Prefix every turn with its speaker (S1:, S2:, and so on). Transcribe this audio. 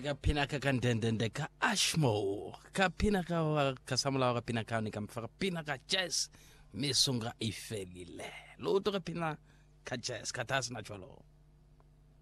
S1: ka pina ka kandendende ka Ashmo ka pina ka samula ka pina ka ni ka mfaka pina ka jazz misunga ifelile lo to ka pina ka jazz ka tas na cholo